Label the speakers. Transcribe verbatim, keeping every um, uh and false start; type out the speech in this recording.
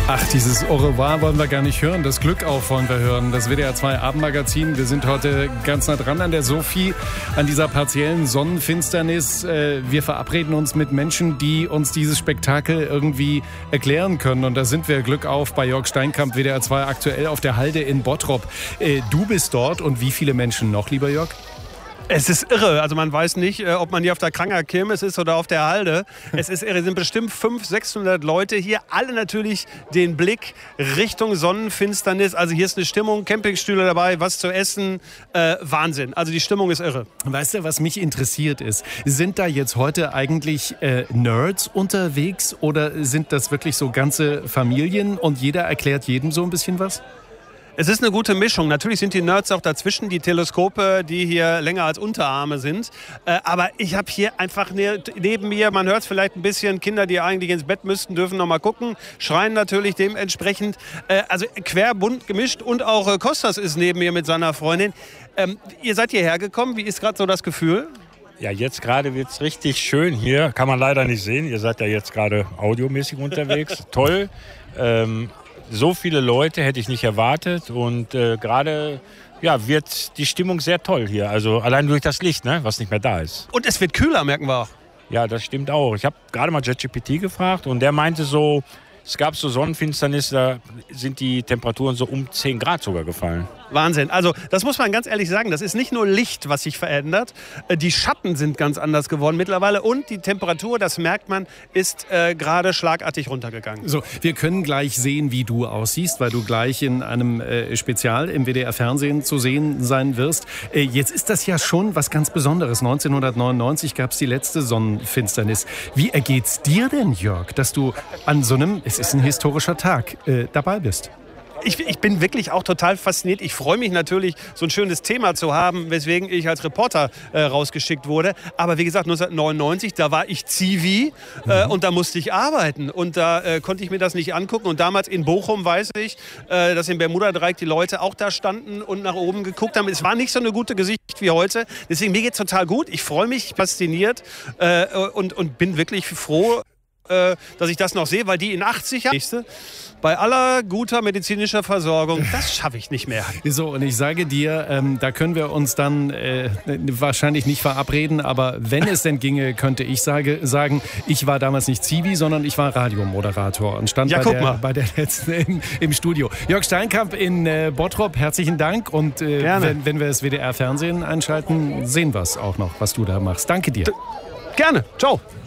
Speaker 1: Ach, dieses Au revoir wollen wir gar nicht hören. Das Glück auf wollen wir hören. Das W D R zwei Abendmagazin. Wir sind heute ganz nah dran an der Sophie, an dieser partiellen Sonnenfinsternis. Wir verabreden uns mit Menschen, die uns dieses Spektakel irgendwie erklären können. Und da sind wir, Glück auf, bei Jörg Steinkamp, W D R zwei aktuell auf der Halde in Bottrop. Du bist dort und wie viele Menschen noch, lieber Jörg?
Speaker 2: Es ist irre. Also man weiß nicht, ob man hier auf der Kranger Kirmes ist oder auf der Halde. Es ist irre. Es sind bestimmt fünfhundert, sechshundert Leute hier. Alle natürlich den Blick Richtung Sonnenfinsternis. Also hier ist eine Stimmung, Campingstühle dabei, was zu essen. Äh, Wahnsinn. Also die Stimmung ist irre.
Speaker 1: Weißt du, was mich interessiert ist? Sind da jetzt heute eigentlich äh, Nerds unterwegs oder sind das wirklich so ganze Familien und jeder erklärt jedem so ein bisschen was?
Speaker 2: Es ist eine gute Mischung. Natürlich sind die Nerds auch dazwischen, die Teleskope, die hier länger als Unterarme sind. Äh, aber ich habe hier einfach ne, neben mir, man hört es vielleicht ein bisschen, Kinder, die eigentlich ins Bett müssten, dürfen noch mal gucken, schreien natürlich dementsprechend. Äh, also querbunt gemischt und auch äh, Kostas ist neben mir mit seiner Freundin. Ähm, ihr seid hierher gekommen. Wie ist gerade so das Gefühl?
Speaker 3: Ja, jetzt gerade wird es richtig schön hier. Kann man leider nicht sehen. Ihr seid ja jetzt gerade audiomäßig unterwegs. Toll. Ähm, So viele Leute hätte ich nicht erwartet und äh, gerade ja, wird die Stimmung sehr toll hier. Also allein durch das Licht, ne, was nicht mehr da ist.
Speaker 2: Und es wird kühler, merken wir auch.
Speaker 3: Ja, das stimmt auch. Ich habe gerade mal ChatGPT gefragt und der meinte so, es gab so Sonnenfinsternis, da sind die Temperaturen so um zehn Grad sogar gefallen.
Speaker 2: Wahnsinn. Also das muss man ganz ehrlich sagen, das ist nicht nur Licht, was sich verändert. Die Schatten sind ganz anders geworden mittlerweile und die Temperatur, das merkt man, ist äh, gerade schlagartig runtergegangen.
Speaker 1: So, wir können gleich sehen, wie du aussiehst, weil du gleich in einem äh, Spezial im W D R-Fernsehen zu sehen sein wirst. Äh, jetzt ist das ja schon was ganz Besonderes. neunzehnhundertneunundneunzig gab es die letzte Sonnenfinsternis. Wie ergeht's dir denn, Jörg, dass du an so einem, es ist ein historischer Tag, äh, dabei bist?
Speaker 2: Ich, ich bin wirklich auch total fasziniert. Ich freue mich natürlich, so ein schönes Thema zu haben, weswegen ich als Reporter äh, rausgeschickt wurde. Aber wie gesagt, neunzehnhundertneunundneunzig, da war ich Zivi äh, mhm. und da musste ich arbeiten. Und da äh, konnte ich mir das nicht angucken. Und damals in Bochum weiß ich, äh, dass im Bermuda-Dreieck die Leute auch da standen und nach oben geguckt haben. Es war nicht so eine gute Gesicht wie heute. Deswegen, mir geht es total gut. Ich freue mich, fasziniert äh, und, und bin wirklich froh, äh, dass ich das noch sehe, weil die in achtzig Jahren... Bei aller guter medizinischer Versorgung, das schaffe ich nicht mehr.
Speaker 1: So, und ich sage dir, ähm, da können wir uns dann äh, wahrscheinlich nicht verabreden, aber wenn es denn ginge, könnte ich sage, sagen, ich war damals nicht Zivi, sondern ich war Radiomoderator und stand ja, bei, der, bei der letzten im, im Studio. Jörg Steinkamp in äh, Bottrop, herzlichen Dank und äh, wenn, wenn wir das W D R-Fernsehen einschalten, sehen wir es auch noch, was du da machst. Danke dir.
Speaker 2: Gerne, ciao.